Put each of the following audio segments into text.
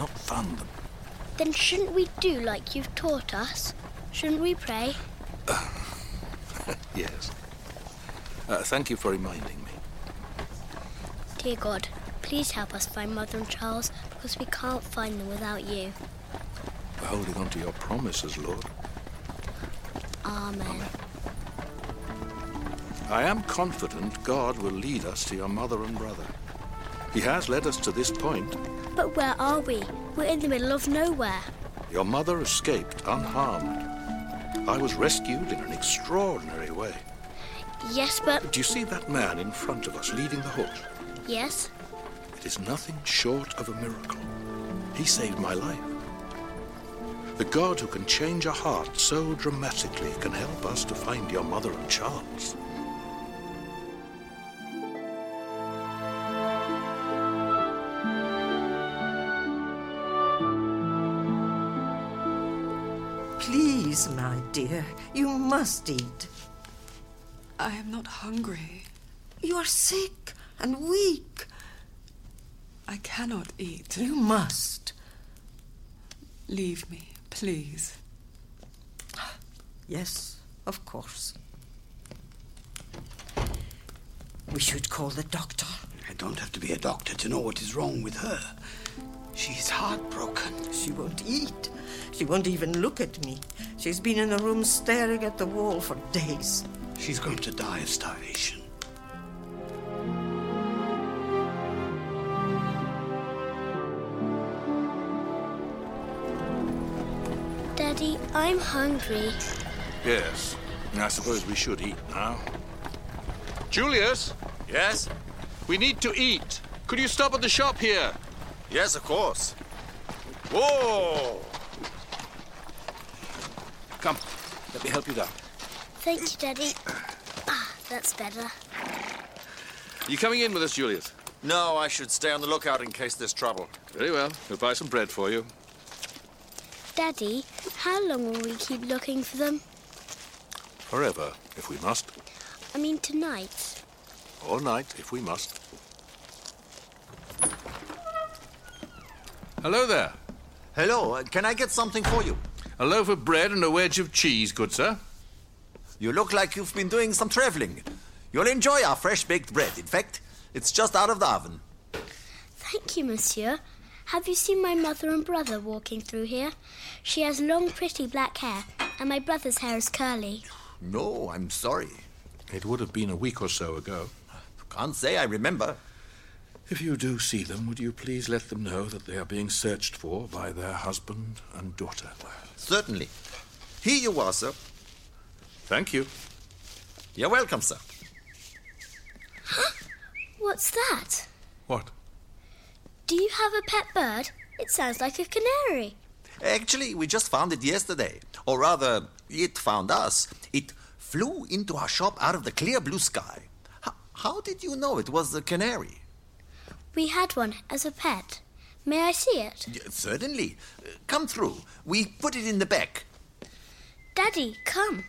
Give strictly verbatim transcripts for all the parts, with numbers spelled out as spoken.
not found them. Then shouldn't we do like you've taught us? Shouldn't we pray? Uh, yes. Uh, thank you for reminding me. Dear God, please help us find Mother and Charles, because we can't find them without you. We're holding on to your promises, Lord. Amen. Amen. I am confident God will lead us to your mother and brother. He has led us to this point. But where are we? We're in the middle of nowhere. Your mother escaped unharmed. I was rescued in an extraordinary way. Yes, but... Do you see that man in front of us leading the horse? Yes. It is nothing short of a miracle. He saved my life. The God who can change a heart so dramatically can help us to find your mother and Charles. Please, my dear, you must eat. I am not hungry. You are sick and weak. I cannot eat. You must. Leave me, please. Yes, of course. We should call the doctor. I don't have to be a doctor to know what is wrong with her. She's heartbroken. She won't eat. She won't even look at me. She's been in the room staring at the wall for days. She's going to die of starvation. Daddy, I'm hungry. Yes, I suppose we should eat now. Julius? Yes? We need to eat. Could you stop at the shop here? Yes, of course. Whoa! Come, let me help you down. Thank you, Daddy. Ah, that's better. You coming in with us, Julius? No, I should stay on the lookout in case there's trouble. Very well. We'll buy some bread for you. Daddy, how long will we keep looking for them? Forever, if we must. I mean tonight. All night, if we must. Hello there. Hello, uh, can I get something for you? A loaf of bread and a wedge of cheese, good sir. You look like you've been doing some traveling. You'll enjoy our fresh-baked bread. In fact, it's just out of the oven. Thank you, monsieur. Have you seen my mother and brother walking through here? She has long, pretty black hair, and my brother's hair is curly. No, I'm sorry. It would have been a week or so ago. Can't say I remember. If you do see them, would you please let them know that they are being searched for by their husband and daughter? Certainly. Here you are, sir. Thank you. You're welcome, sir. What's that? What? Do you have a pet bird? It sounds like a canary. Actually, we just found it yesterday. Or rather, it found us. It flew into our shop out of the clear blue sky. H- how did you know it was a canary? We had one as a pet. May I see it? Yeah, certainly. Uh, come through. We put it in the back. Daddy, come.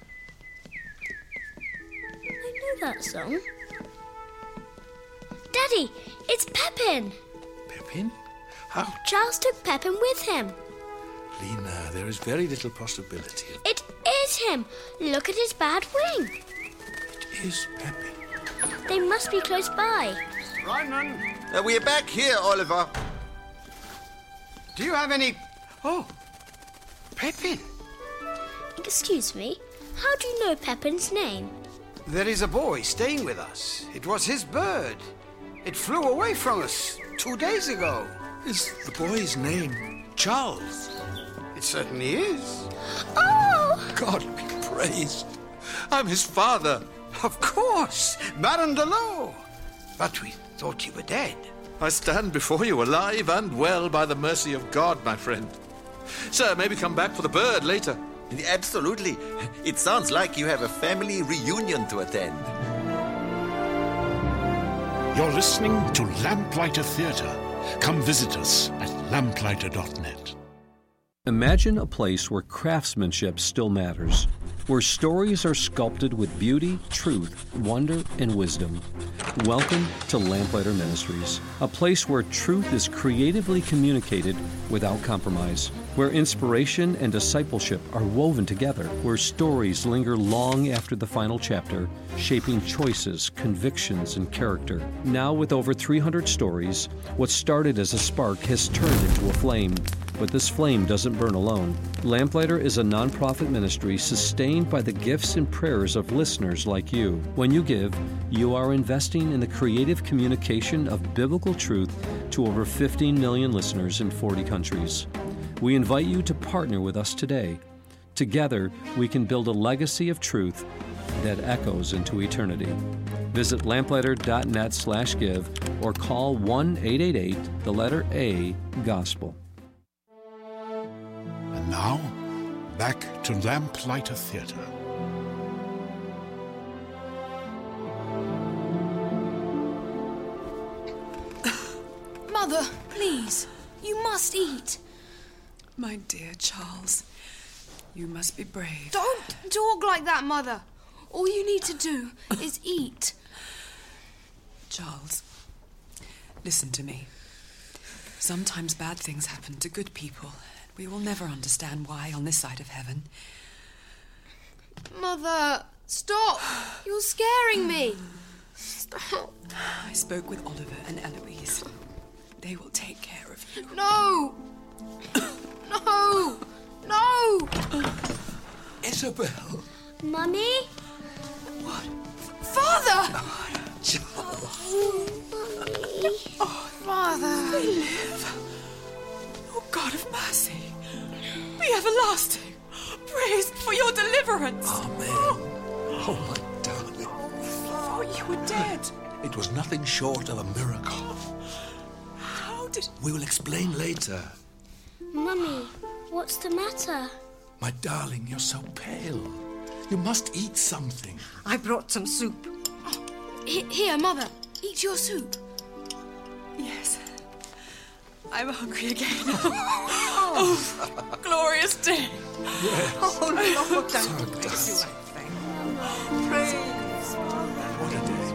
I know that song. Daddy, it's Pepin. Pepin? How? Charles took Pepin with him. Lena, there is very little possibility. It is him. Look at his bad wing. It is Pepin. They must be close by. Ryman, Uh, we're back here, Oliver. do you have any... Oh, Pepin. Excuse me, how do you know Pepin's name? There is a boy staying with us. It was his bird. It flew away from us two days ago. Is the boy's name Charles? It certainly is. Oh! God be praised. I'm his father. Of course, Baron Delot. But we thought you were dead. I stand before you alive and well by the mercy of God, my friend. Sir, maybe come back for the bird later. Absolutely. It sounds like you have a family reunion to attend. You're listening to Lamplighter Theatre. Come visit us at lamplighter dot net. Imagine a place where craftsmanship still matters. where stories are sculpted with beauty, truth, wonder, and wisdom. Welcome to Lamplighter Ministries, a place where truth is creatively communicated without compromise, where inspiration and discipleship are woven together, where stories linger long after the final chapter, shaping choices, convictions, and character. Now, with over three hundred stories, what started as a spark has turned into a flame. But this flame doesn't burn alone. Lamplighter is a nonprofit ministry sustained by the gifts and prayers of listeners like you. When you give, you are investing in the creative communication of biblical truth to over fifteen million listeners in forty countries. We invite you to partner with us today. Together, we can build a legacy of truth that echoes into eternity. Visit lamplighter.net slash give or call one eight eight eight, the letter A, Gospel. And now, back to Lamplighter Theatre. Mother, please, you must eat. My dear Charles, you must be brave. Don't talk like that, Mother. All you need to do is eat. Charles, listen to me. Sometimes bad things happen to good people. We will never understand why on this side of heaven. Mother, stop. You're scaring me. Stop. I spoke with Oliver and Eloise. They will take care of you. No. No. No. Isabel. Mummy? What? Father! Charles. Mummy. Oh, Father. We live. Oh, God of mercy. Be everlasting. Praise for your deliverance. Amen. Oh, my darling. I thought you were dead. It was nothing short of a miracle. How did... We will explain later. Mummy, what's the matter? My darling, you're so pale. You must eat something. I brought some soup. H- here, Mother. Eat your soup. Yes. I'm hungry again. Oh, glorious day. Yes. Oh, Lord, thank So you. does. Praise. What a day.